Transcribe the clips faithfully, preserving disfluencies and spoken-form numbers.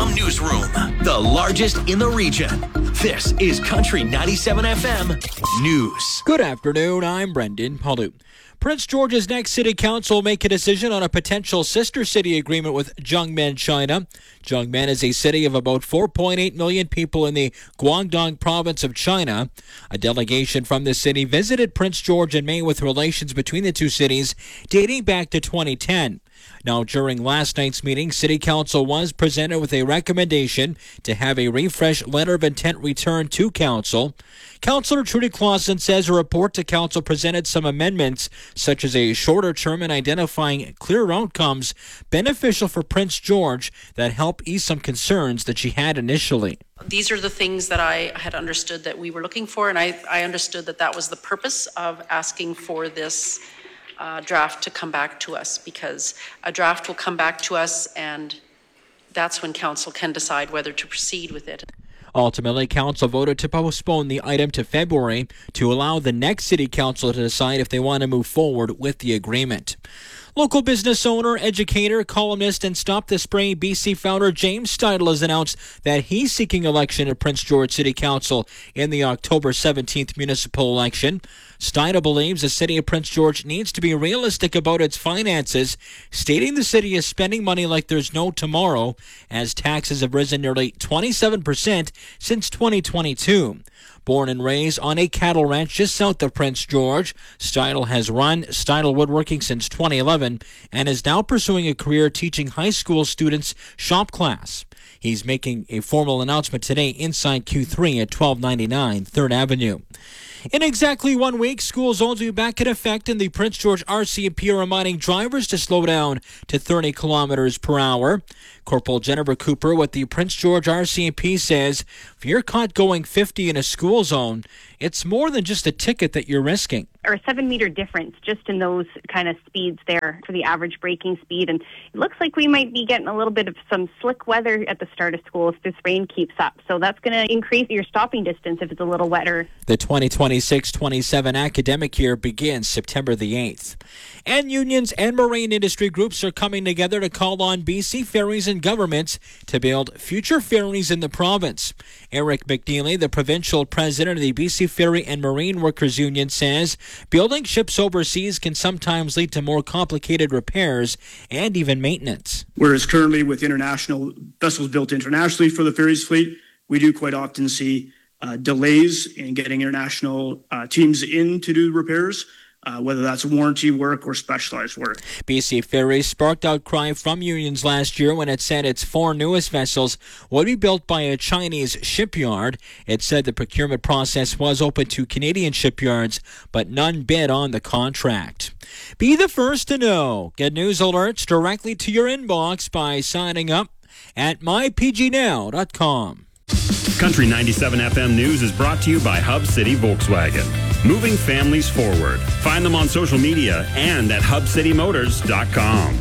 Freedom Newsroom, the largest in the region. This is Country ninety-seven F M News. Good afternoon, I'm Brendan Palu. Prince George's next city council will make a decision on a potential sister city agreement with Jiangmen, China. Jiangmen is a city of about four point eight million people in the Guangdong province of China. A delegation from the city visited Prince George in May with relations between the two cities dating back to twenty ten. Now, during last night's meeting, City Council was presented with a recommendation to have a refreshed letter of intent returned to Council. Councillor Trudy Clausen says a report to Council presented some amendments, such as a shorter term and identifying clear outcomes beneficial for Prince George that help ease some concerns that she had initially. These are the things that I had understood that we were looking for, and I, I understood that that was the purpose of asking for this Uh, draft to come back to us, because a draft will come back to us and that's when council can decide whether to proceed with it. Ultimately, council voted to postpone the item to February to allow the next city council to decide if they want to move forward with the agreement. Local business owner, educator, columnist, and Stop the Spray B C founder James Steidel has announced that he's seeking election at Prince George City Council in the October seventeenth municipal election. Steidel believes the city of Prince George needs to be realistic about its finances, stating the city is spending money like there's no tomorrow, as taxes have risen nearly twenty-seven percent since twenty twenty-two. Born and raised on a cattle ranch just south of Prince George, Steidel has run Steidel Woodworking since twenty eleven and is now pursuing a career teaching high school students shop class. He's making a formal announcement today inside Q three at twelve ninety-nine third Avenue. In exactly one week, school zones will be back in effect, and the Prince George R C M P are reminding drivers to slow down to thirty kilometers per hour. Corporal Jennifer Cooper with the Prince George R C M P says, if you're caught going fifty in a school zone, it's more than just a ticket that you're risking. Or a seven meter difference just in those kind of speeds there for the average braking speed. And it looks like we might be getting a little bit of some slick weather at the start of school if this rain keeps up. So that's going to increase your stopping distance if it's a little wetter. The twenty twenty-six twenty-seven academic year begins September the eighth. And unions and marine industry groups are coming together to call on B C ferries and governments to build future ferries in the province. Eric McNeely, the provincial president of the B C Ferry and Marine Workers Union, says building ships overseas can sometimes lead to more complicated repairs and even maintenance. Whereas currently with international vessels built internationally for the ferries fleet, we do quite often see uh, delays in getting international uh, teams in to do repairs. Uh, whether that's warranty work or specialized work. B C Ferries sparked outcry from unions last year when it said its four newest vessels would be built by a Chinese shipyard. It said the procurement process was open to Canadian shipyards, but none bid on the contract. Be the first to know. Get news alerts directly to your inbox by signing up at my p g now dot com. Country ninety-seven F M News is brought to you by Hub City Volkswagen. Moving families forward. Find them on social media and at hub city motors dot com.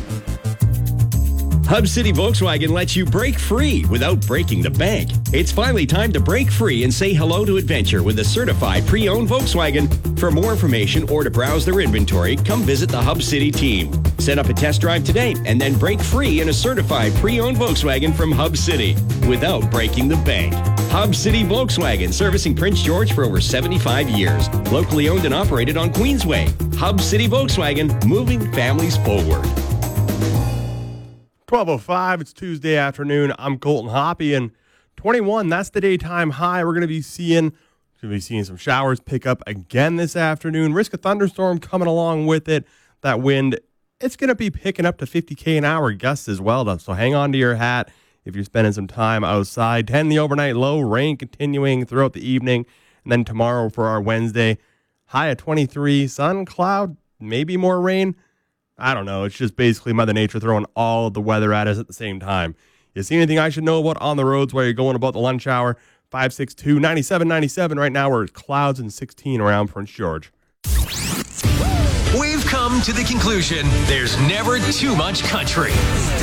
Hub City Volkswagen lets you break free without breaking the bank. It's finally time to break free and say hello to adventure with a certified pre-owned Volkswagen. For more information or to browse their inventory, come visit the Hub City team. Set up a test drive today and then break free in a certified pre-owned Volkswagen from Hub City without breaking the bank. Hub City Volkswagen, servicing Prince George for over seventy-five years. Locally owned and operated on Queensway. Hub City Volkswagen, moving families forward. twelve oh five, it's Tuesday afternoon. I'm Colton Hoppy, and twenty-one, that's the daytime high. We're going to be seeing going to be seeing some showers pick up again this afternoon. Risk of thunderstorm coming along with it. That wind, it's going to be picking up to fifty K an hour gusts as well, so hang on to your hat if you're spending some time outside. ten the overnight low, rain continuing throughout the evening, and then tomorrow for our Wednesday, high at twenty-three, sun, cloud, maybe more rain. I don't know. It's just basically Mother Nature throwing all of the weather at us at the same time. You see anything I should know about on the roads while you're going about the lunch hour? five six two, nine seven nine seven. Right now we're clouds and sixteen around Prince George. We've come to the conclusion there's never too much country.